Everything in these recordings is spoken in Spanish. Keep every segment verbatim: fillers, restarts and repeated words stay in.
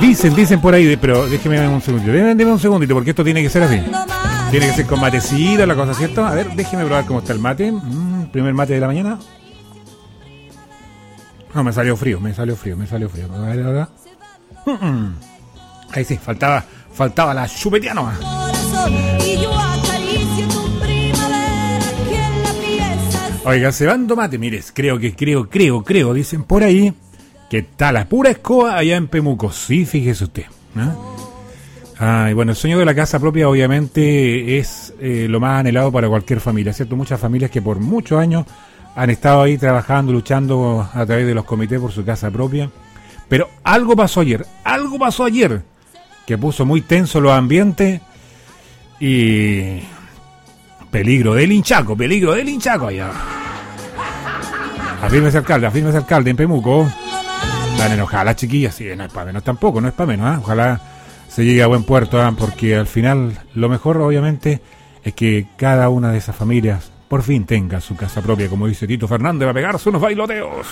Dicen, dicen por ahí, pero déjeme un segundito. Déjeme, déjeme un segundito, porque esto tiene que ser así. Tiene que ser con matecito, la cosa, ¿cierto? A ver, déjeme probar cómo está el mate. Mm, primer mate de la mañana. No, me salió frío, me salió frío, me salió frío. A ver, ahora. Mm-mm. Ahí sí, faltaba, faltaba la chupetiano. Oiga, cebando mate, mires, creo que, creo, creo, creo, dicen por ahí que está la pura escoba allá en Pemuco. Sí, fíjese usted, ¿no? Ah, y bueno, el sueño de la casa propia obviamente es eh, lo más anhelado para cualquier familia, ¿cierto? Muchas familias que por muchos años han estado ahí trabajando, luchando a través de los comités por su casa propia. Pero algo pasó ayer, algo pasó ayer que puso muy tenso los ambientes y peligro del hinchaco, peligro del hinchaco allá. Afírmese alcalde, afírmese alcalde en Pemuco. Están enojadas las chiquillas, sí, no es para menos tampoco, no es para menos, ¿eh? Ojalá se llegue a buen puerto, ¿eh? Porque al final lo mejor obviamente es que cada una de esas familias por fin tenga su casa propia, como dice Tito Fernández, va a pegarse unos bailoteos.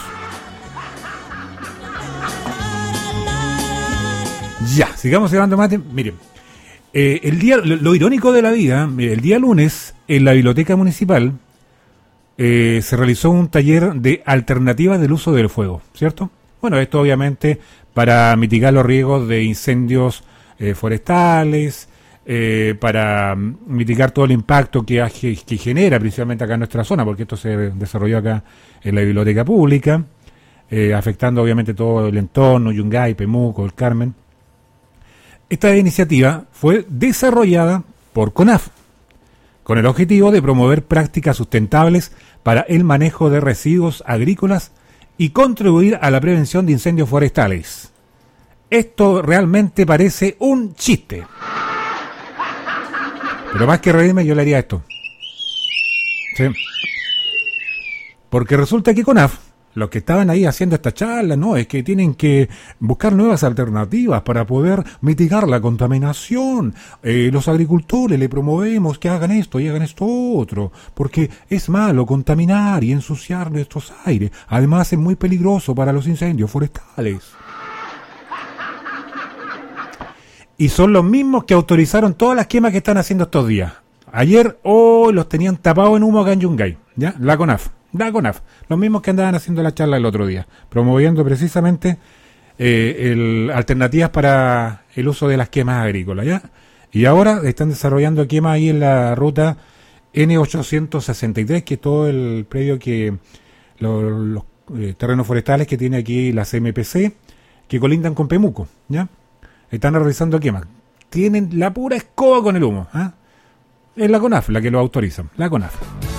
Ya, sigamos llevando mate. Miren, eh, el día, lo, lo irónico de la vida, el día lunes en la biblioteca municipal eh, se realizó un taller de alternativas del uso del fuego, ¿cierto? Bueno, esto obviamente para mitigar los riesgos de incendios eh, forestales, eh, para mitigar todo el impacto que, que genera principalmente acá en nuestra zona, porque esto se desarrolló acá en la biblioteca pública, eh, afectando obviamente todo el entorno, Yungay, Pemuco, el Carmen. Esta iniciativa fue desarrollada por CONAF, con el objetivo de promover prácticas sustentables para el manejo de residuos agrícolas y contribuir a la prevención de incendios forestales. Esto realmente parece un chiste. Pero más que reírme, yo le haría esto. ¿Sí? Porque resulta que CONAF, los que estaban ahí haciendo esta charla, no, es que tienen que buscar nuevas alternativas para poder mitigar la contaminación. Eh, los agricultores le promovemos que hagan esto y hagan esto otro, porque es malo contaminar y ensuciar nuestros aires. Además es muy peligroso para los incendios forestales. Y son los mismos que autorizaron todas las quemas que están haciendo estos días. Ayer, hoy oh, los tenían tapados en humo acá en Yungay, ¿ya? La CONAF. La CONAF, los mismos que andaban haciendo la charla el otro día, promoviendo precisamente eh, el, alternativas para el uso de las quemas agrícolas, ¿ya? Y ahora están desarrollando quemas ahí en la ruta N ochocientos sesenta y tres, que es todo el predio que lo, los eh, terrenos forestales que tiene aquí la C M P C, que colindan con Pemuco, ¿ya? Están realizando quemas. Tienen la pura escoba con el humo, ¿eh? Es la CONAF la que lo autoriza, la CONAF.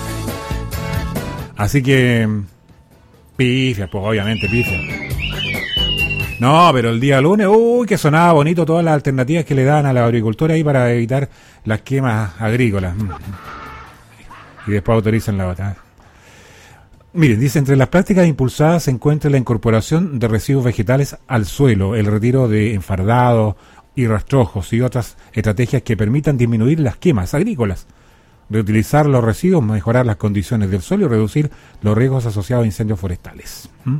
Así que, pifia, pues obviamente pifia. No, pero el día lunes, uy, que sonaba bonito todas las alternativas que le dan a la agricultura ahí para evitar las quemas agrícolas. Y después autorizan la otra. Miren, dice, entre las prácticas impulsadas se encuentra la incorporación de residuos vegetales al suelo, el retiro de enfardados y rastrojos y otras estrategias que permitan disminuir las quemas agrícolas, reutilizar los residuos, mejorar las condiciones del suelo y reducir los riesgos asociados a incendios forestales. ¿Mm?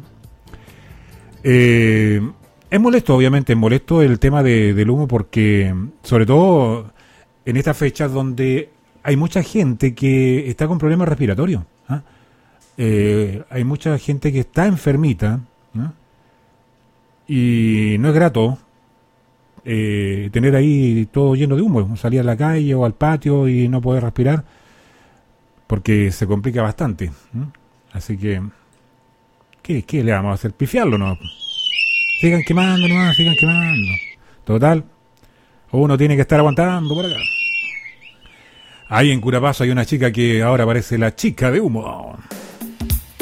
Eh, es molesto, obviamente, es molesto el tema de, del humo porque, sobre todo en estas fechas donde hay mucha gente que está con problemas respiratorios. ¿Ah? Eh, hay mucha gente que está enfermita, ¿no? Y no es grato eh, tener ahí todo lleno de humo, salir a la calle o al patio y no poder respirar porque se complica bastante, ¿no? Así que ¿qué, qué le vamos a hacer? Pifiarlo, ¿no? Sigan quemando nomás, sigan quemando. Total, uno tiene que estar aguantando por acá. Ahí en Curapaso hay una chica que ahora parece la chica de humo.